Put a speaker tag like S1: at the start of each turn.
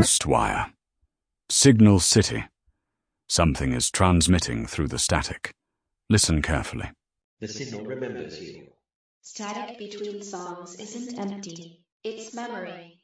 S1: Ghostwire. Signal City. Something is transmitting through the static. Listen carefully.
S2: The signal remembers you.
S3: Static between songs isn't empty. It's memory.